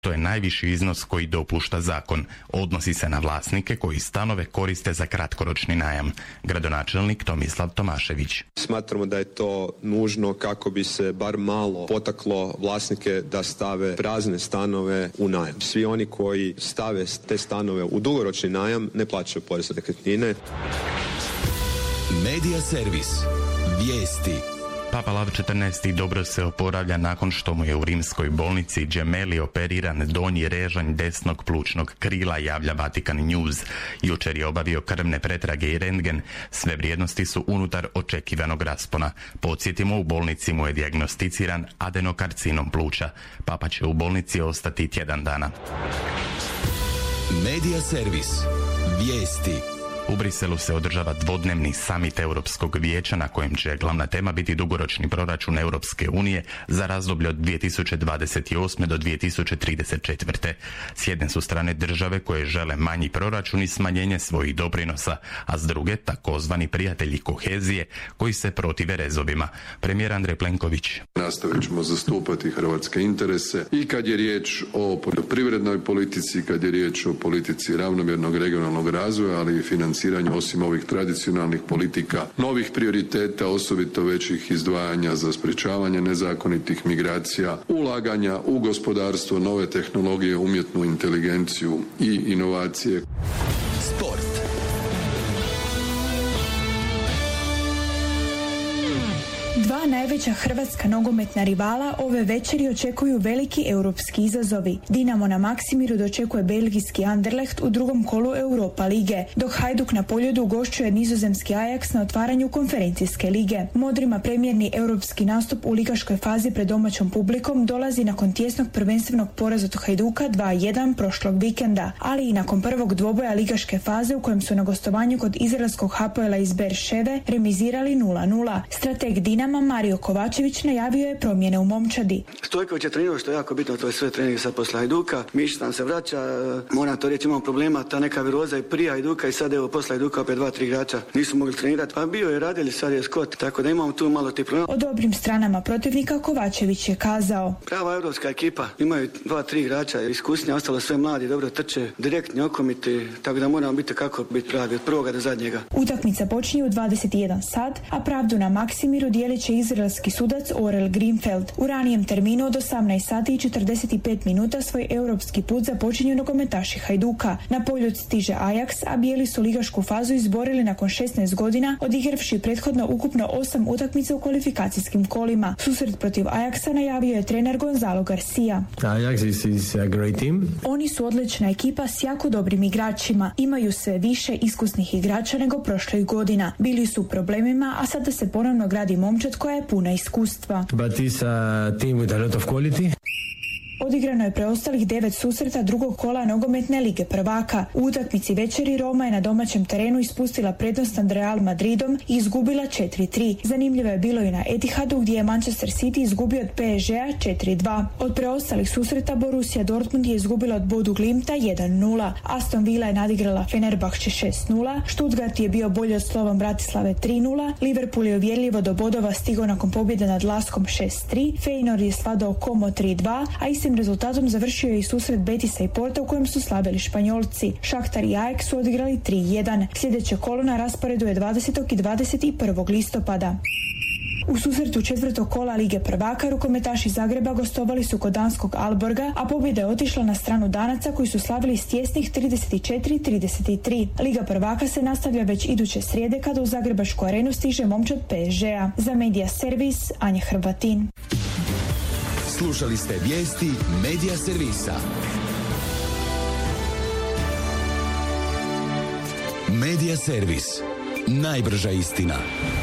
To je najviši iznos koji dopušta zakon. Odnosi se na vlasnike koji stanove koriste za kratkoročni najam. Gradonačelnik Tomislav Tomašević. Smatramo da je to nužno kako bi se bar malo potaklo vlasnike da stave prazne stanove u najam. Svi oni koji stave te stanove u dugoročni najam ne plaćaju porez na nekretnine. Medija servis. Vijesti. Papa Lav XIV. Dobro se oporavlja nakon što mu je u rimskoj bolnici Gemelli operiran donji režanj desnog plućnog krila, javlja Vatikan News. Jučer je obavio krvne pretrage i rentgen. Sve vrijednosti su unutar očekivanog raspona. Podsjetimo, u bolnici mu je dijagnosticiran adenokarcinom pluća. Papa će u bolnici ostati tjedan dana. Medija servis. Vijesti. U Briselu se održava dvodnevni samit Europskog vijeća na kojem će glavna tema biti dugoročni proračun Europske unije za razdoblje od 2028. do 2034. S jedne su strane države koje žele manji proračun i smanjenje svojih doprinosa, a s druge takozvani prijatelji kohezije koji se protive rezovima. Premijer Andrej Plenković. Nastavit ćemo zastupati hrvatske interese i kad je riječ o poljoprivrednoj politici, kad je riječ o politici ravnomjernog regionalnog razvoja, ali i financiranju osim ovih tradicionalnih politika, novih prioriteta, osobito većih izdvajanja za sprječavanje nezakonitih migracija, ulaganja u gospodarstvo, nove tehnologije, umjetnu inteligenciju i inovacije. Sport. Dva najveća hrvatska nogometna rivala ove večeri očekuju veliki europski izazovi. Dinamo na Maksimiru dočekuje belgijski Anderlecht u drugom kolu Europa lige, dok Hajduk na Poljudu ugošćuje nizozemski Ajax na otvaranju konferencijske lige. Modrima premijerni europski nastup u ligaškoj fazi pred domaćom publikom dolazi nakon tjesnog prvenstvenog poraza od Hajduka 2-1 prošlog vikenda, ali i nakon prvog dvoboja ligaške faze u kojem su na gostovanju kod izraelskog Hapoela iz Berševe remizirali 0-0. Strateg Dinama Mario Kovačević najavio je promjene u momčadi. Stojković je trenirao, što je jako bitno, to je sve trening sad posle Hajduka. Mišić nam se vraća, moram to reći, imamo problema, ta neka viroza je prije Hajduka i sad evo posle Hajduka opet 2-3 igrača nisu mogli trenirati, a bio je radili, sad je Scott, tako da imamo tu malo tih problema. O dobrim stranama protivnika Kovačević je kazao: prava europska ekipa, imaju 2-3 igrača, iskusnija, ostalo sve mladi, dobro trče, direktni okomiti, tako da moramo biti kako biti pravi od prvoga do zadnjega. Utakmica počinje u 21 sat, a pravdu na Maksimiru dijelit će izraelski sudac Orel Greenfeld. U ranijem terminu od 18 sati i 45 minuta svoj europski put započinju nogometaši Hajduka. Na Poljud stiže Ajax, a bijeli su ligašku fazu izborili nakon 16 godina, odigravši prethodno ukupno 8 utakmica u kvalifikacijskim kolima. Susret protiv Ajaxa najavio je trener Gonzalo Garcia. Ajax is a great team. Oni su odlična ekipa s jako dobrim igračima. Imaju sve više iskusnih igrača nego prošlih godina. Bili su u problemima, a sada se ponovno gradi momčad koja je puna iskustva. But it's a team with a lot of quality. Odigrano je preostalih 9 susreta drugog kola nogometne lige prvaka. U utakmici večeri Roma je na domaćem terenu ispustila prednost nad Real Madridom i izgubila 4-3. Zanimljivo je bilo i na Etihadu gdje je Manchester City izgubio od PSG-a 4-2. Od preostalih susreta Borussia Dortmund je izgubila od Bodu Glimta 1-0. Aston Villa je nadigrala Fenerbahče 6-0. Stuttgart je bio bolji od Slovan Bratislave 3-0. Liverpool je uvjerljivo do bodova stigao nakon pobjede nad Laskom 6-3. Feyenoord je svladao Como 3-2, a istim rezultatom završio je i susret Betisa i Porta u kojem su slabili Španjolci. Šahtar i Ajax su odigrali 3-1. Sljedeće kolo na rasporedu je 20. i 21. listopada. U susretu četvrtog kola Lige prvaka rukometaši Zagreba gostovali su kod danskog Aalborga, a pobjeda je otišla na stranu Danaca koji su slavili s tjesnih 34-33. Liga prvaka se nastavlja već iduće srijede kada u Zagrebačku arenu stiže momčad PSG-a. Za Medija servis Anja Hrvatin. Slušali ste vijesti Medija servisa. Medija servis. Najbrža istina.